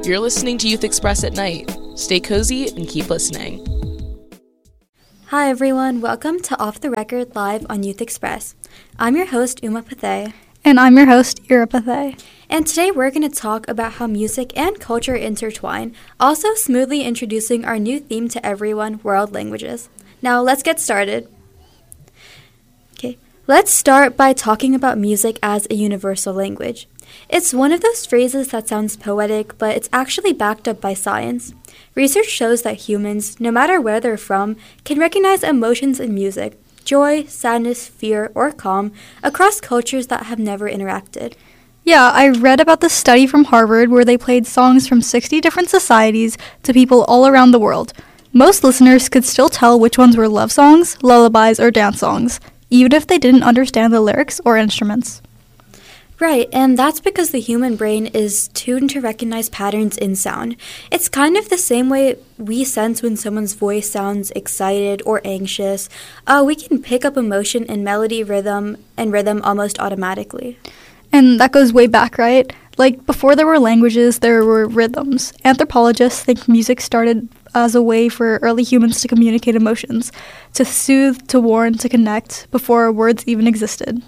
You're listening to Youth Express at night. Stay cozy and keep listening. Hi everyone, welcome to Off the Record live on Youth Express. I'm your host, Uma Pathay. And I'm your host, Ira Pathay. And today we're going to talk about how music and culture intertwine, also smoothly introducing our new theme to everyone, world languages. Now let's get started. Okay, let's start by talking about music as a universal language. It's one of those phrases that sounds poetic, but it's actually backed up by science. Research shows that humans, no matter where they're from, can recognize emotions in music, joy, sadness, fear, or calm, across cultures that have never interacted. Yeah, I read about this study from Harvard where they played songs from 60 different societies to people all around the world. Most listeners could still tell which ones were love songs, lullabies, or dance songs, even if they didn't understand the lyrics or instruments. Right, and that's because the human brain is tuned to recognize patterns in sound. It's kind of the same way we sense when someone's voice sounds excited or anxious. We can pick up emotion in melody, rhythm almost automatically. And that goes way back, right? Like, before there were languages, there were rhythms. Anthropologists think music started as a way for early humans to communicate emotions, to soothe, to warn, to connect, before words even existed.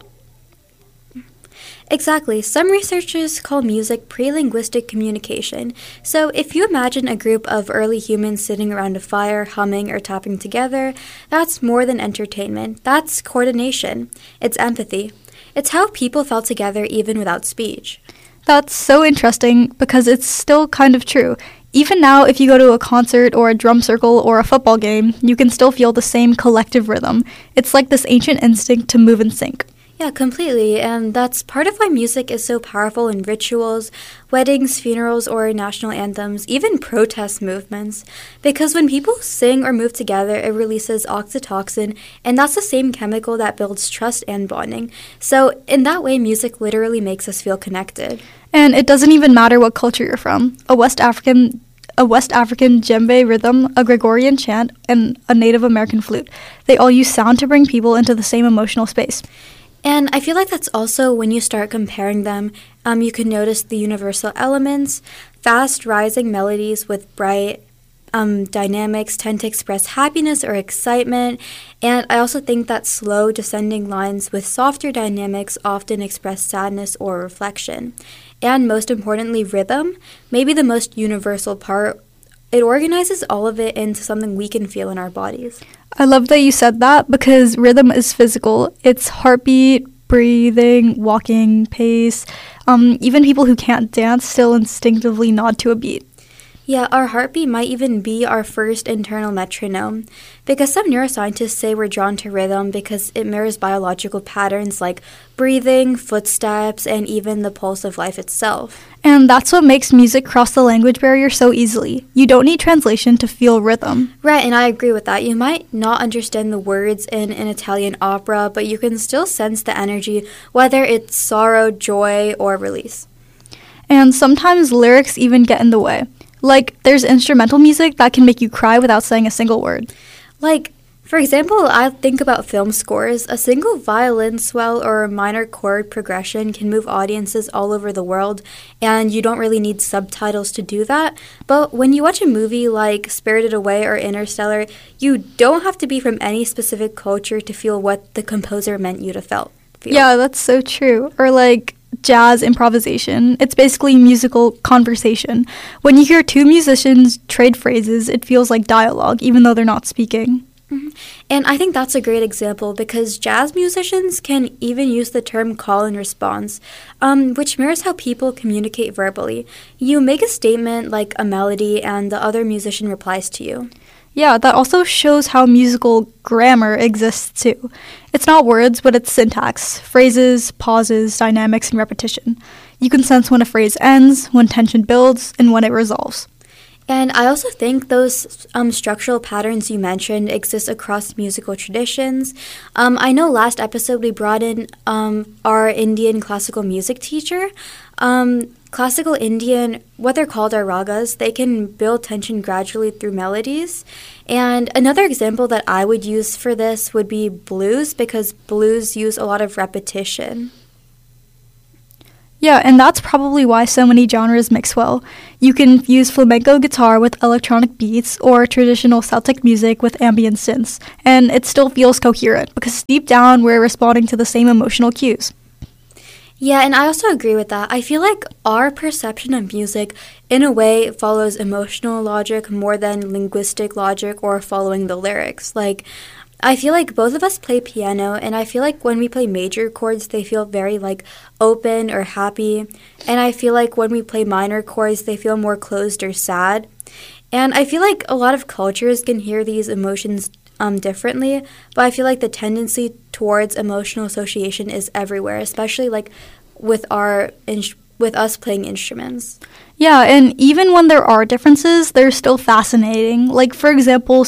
Exactly. Some researchers call music pre-linguistic communication. So if you imagine a group of early humans sitting around a fire, humming or tapping together, that's more than entertainment. That's coordination. It's empathy. It's how people felt together even without speech. That's so interesting because it's still kind of true. Even now, if you go to a concert or a drum circle or a football game, you can still feel the same collective rhythm. It's like this ancient instinct to move in sync. Yeah, completely. And that's part of why music is so powerful in rituals, weddings, funerals, or national anthems, even protest movements. Because when people sing or move together, it releases oxytocin, and that's the same chemical that builds trust and bonding. So in that way, music literally makes us feel connected. And it doesn't even matter what culture you're from. A West African djembe rhythm, a Gregorian chant, and a Native American flute. They all use sound to bring people into the same emotional space. And I feel like that's also when you start comparing them, you can notice the universal elements. Fast rising melodies with bright dynamics tend to express happiness or excitement. And I also think that slow descending lines with softer dynamics often express sadness or reflection. And most importantly, rhythm, maybe the most universal part. It organizes all of it into something we can feel in our bodies. I love that you said that because rhythm is physical. It's heartbeat, breathing, walking, pace. Even people who can't dance still instinctively nod to a beat. Yeah, our heartbeat might even be our first internal metronome, because some neuroscientists say we're drawn to rhythm because it mirrors biological patterns like breathing, footsteps, and even the pulse of life itself. And that's what makes music cross the language barrier so easily. You don't need translation to feel rhythm. Right, and I agree with that. You might not understand the words in an Italian opera, but you can still sense the energy, whether it's sorrow, joy, or release. And sometimes lyrics even get in the way. Like, there's instrumental music that can make you cry without saying a single word. Like, for example, I think about film scores. A single violin swell or a minor chord progression can move audiences all over the world, and you don't really need subtitles to do that. But when you watch a movie like Spirited Away or Interstellar, you don't have to be from any specific culture to feel what the composer meant you to feel. Yeah, that's so true. Or like jazz improvisation. It's basically musical conversation. When you hear two musicians trade phrases, it feels like dialogue, even though they're not speaking. Mm-hmm. And I think that's a great example because jazz musicians can even use the term call and response, which mirrors how people communicate verbally. You make a statement like a melody and the other musician replies to you. Yeah, that also shows how musical grammar exists too. It's not words, but it's syntax, phrases, pauses, dynamics, and repetition. You can sense when a phrase ends, when tension builds, and when it resolves. And I also think those structural patterns you mentioned exist across musical traditions. I know last episode we brought in our Indian classical music teacher. Classical Indian, what they're called are ragas. They can build tension gradually through melodies. And another example that I would use for this would be blues, because blues use a lot of repetition. Yeah, and that's probably why so many genres mix well. You can use flamenco guitar with electronic beats or traditional Celtic music with ambient synths, and it still feels coherent because deep down we're responding to the same emotional cues. Yeah, and I also agree with that. I feel like our perception of music, in a way, follows emotional logic more than linguistic logic or following the lyrics. Like, I feel like both of us play piano, and I feel like when we play major chords, they feel very, like, open or happy. And I feel like when we play minor chords, they feel more closed or sad. And I feel like a lot of cultures can hear these emotions differently, but I feel like the tendency towards emotional association is everywhere, especially like with with us playing instruments. Yeah, and even when there are differences, they're still fascinating. Like, for example,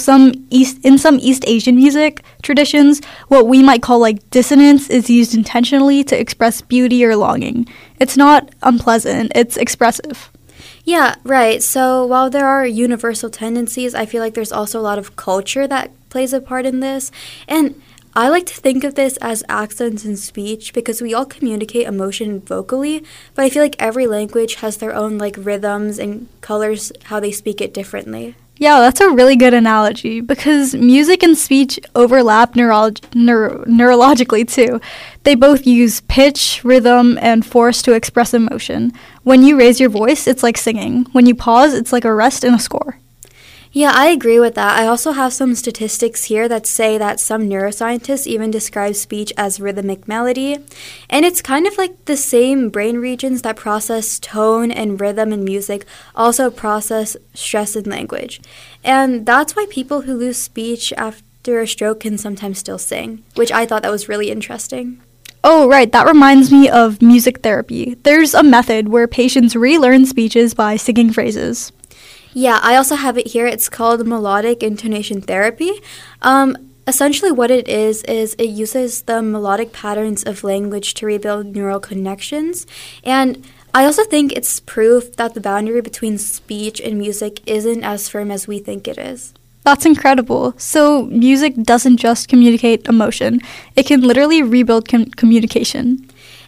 in some East Asian music traditions, what we might call like dissonance is used intentionally to express beauty or longing. It's not unpleasant, it's expressive. Yeah, right. So while there are universal tendencies, I feel like there's also a lot of culture that plays a part in this. And I like to think of this as accents in speech because we all communicate emotion vocally, but I feel like every language has their own like rhythms and colors, how they speak it differently. Yeah, that's a really good analogy because music and speech overlap neurologically too. They both use pitch, rhythm, and force to express emotion. When you raise your voice, it's like singing. When you pause, it's like a rest in a score. Yeah, I agree with that. I also have some statistics here that say that some neuroscientists even describe speech as rhythmic melody. And it's kind of like the same brain regions that process tone and rhythm in music also process stress in language. And that's why people who lose speech after a stroke can sometimes still sing, which I thought that was really interesting. Oh, right. That reminds me of music therapy. There's a method where patients relearn speeches by singing phrases. Yeah, I also have it here. It's called melodic intonation therapy. Essentially what it is it uses the melodic patterns of language to rebuild neural connections. And I also think it's proof that the boundary between speech and music isn't as firm as we think it is. That's incredible. So music doesn't just communicate emotion. It can literally rebuild communication.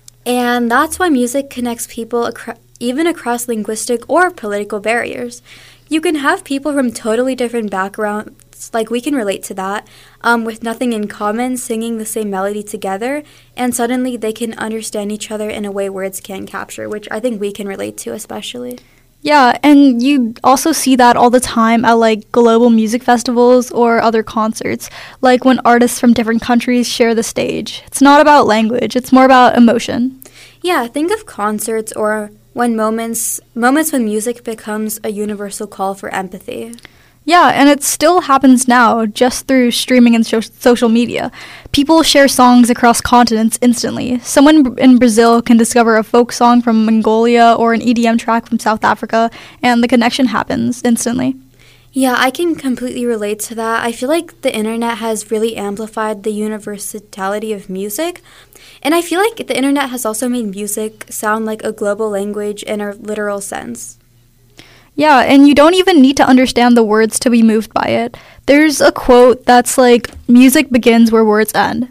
And that's why music connects people even across linguistic or political barriers. You can have people from totally different backgrounds, like we can relate to that, with nothing in common, singing the same melody together, and suddenly they can understand each other in a way words can't capture, which I think we can relate to especially. Yeah, and you also see that all the time at like global music festivals or other concerts, like when artists from different countries share the stage. It's not about language, it's more about emotion. Yeah, think of concerts or when moments when music becomes a universal call for empathy. Yeah, and it still happens now, just through streaming and social media. People share songs across continents instantly. Someone in Brazil can discover a folk song from Mongolia or an EDM track from South Africa, and the connection happens instantly. Yeah, I can completely relate to that. I feel like the internet has really amplified the universality of music. And I feel like the internet has also made music sound like a global language in a literal sense. Yeah, and you don't even need to understand the words to be moved by it. There's a quote that's like, music begins where words end.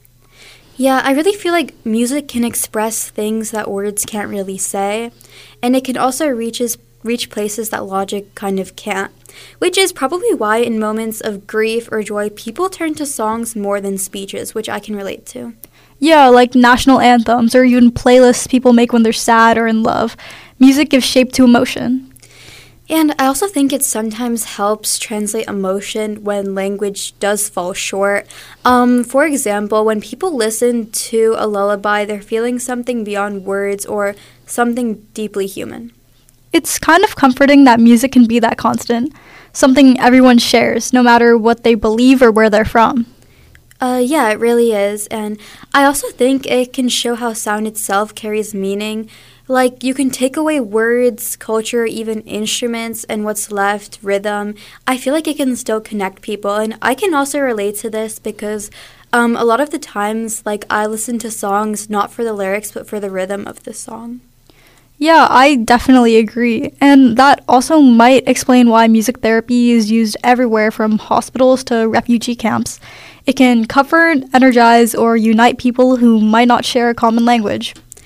Yeah, I really feel like music can express things that words can't really say. And it can also reach places that logic kind of can't. Which is probably why in moments of grief or joy, people turn to songs more than speeches, which I can relate to. Yeah, like national anthems or even playlists people make when they're sad or in love. Music gives shape to emotion. And I also think it sometimes helps translate emotion when language does fall short. For example, when people listen to a lullaby, they're feeling something beyond words or something deeply human. It's kind of comforting that music can be that constant, something everyone shares, no matter what they believe or where they're from. Yeah, it really is. And I also think it can show how sound itself carries meaning. Like, you can take away words, culture, even instruments, and what's left, rhythm. I feel like it can still connect people. And I can also relate to this because a lot of the times, like, I listen to songs not for the lyrics, but for the rhythm of the song. Yeah, I definitely agree. And that also might explain why music therapy is used everywhere from hospitals to refugee camps. It can comfort, energize, or unite people who might not share a common language.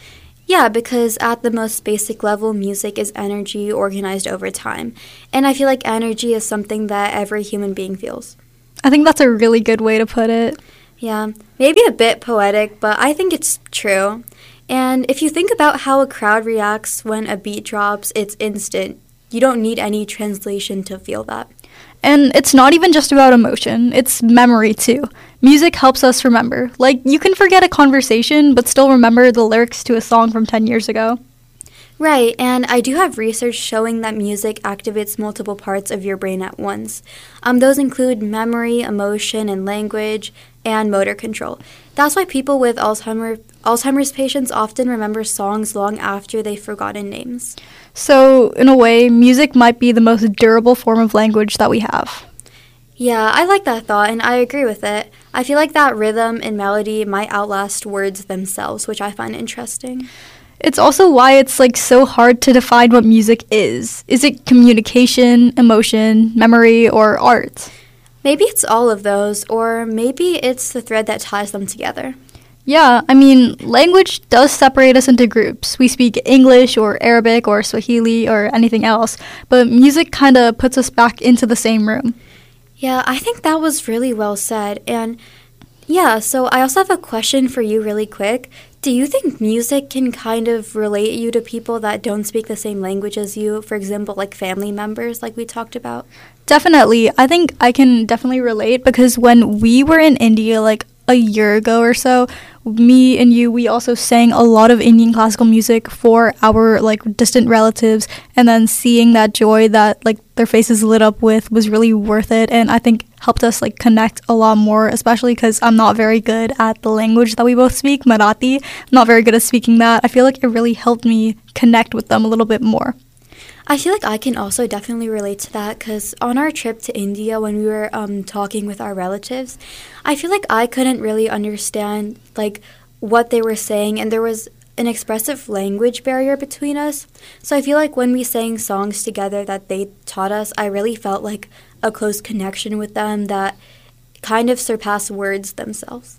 Yeah, because at the most basic level, music is energy organized over time. And I feel like energy is something that every human being feels. I think that's a really good way to put it. Yeah, maybe a bit poetic, but I think it's true. And if you think about how a crowd reacts when a beat drops, it's instant. You don't need any translation to feel that. And it's not even just about emotion, it's memory too. Music helps us remember. Like, you can forget a conversation, but still remember the lyrics to a song from 10 years ago. Right, and I do have research showing that music activates multiple parts of your brain at once. Those include memory, emotion, and language, and motor control. That's why people with Alzheimer's patients often remember songs long after they've forgotten names. So, in a way, music might be the most durable form of language that we have. Yeah, I like that thought, and I agree with it. I feel like that rhythm and melody might outlast words themselves, which I find interesting. It's also why it's so hard to define what music is. Is it communication, emotion, memory, or art? Maybe it's all of those, or maybe it's the thread that ties them together. Yeah, language does separate us into groups. We speak English or Arabic or Swahili or anything else, but music kind of puts us back into the same room. Yeah, I think that was really well said. And yeah, so I also have a question for you really quick. Do you think music can kind of relate you to people that don't speak the same language as you? For example, like family members, like we talked about? Definitely. I think I can definitely relate because when we were in India, a year ago or so, me and you, we also sang a lot of Indian classical music for our distant relatives, and then seeing that joy that their faces lit up with was really worth it, and I think helped us connect a lot more, especially because I'm not very good at the language that we both speak, Marathi. I'm not very good at speaking that. I feel like it really helped me connect with them a little bit more. I feel like I can also definitely relate to that because on our trip to India when we were talking with our relatives, I feel like I couldn't really understand what they were saying, and there was an expressive language barrier between us. So I feel like when we sang songs together that they taught us, I really felt like a close connection with them that kind of surpassed words themselves.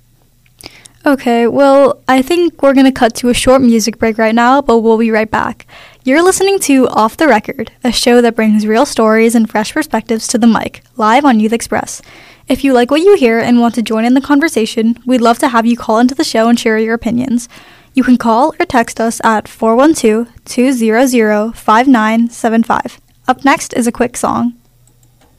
Okay, well, I think we're going to cut to a short music break right now, but we'll be right back. You're listening to Off the Record, a show that brings real stories and fresh perspectives to the mic, live on Youth Express. If you like what you hear and want to join in the conversation, we'd love to have you call into the show and share your opinions. You can call or text us at 412-200-5975. Up next is a quick song.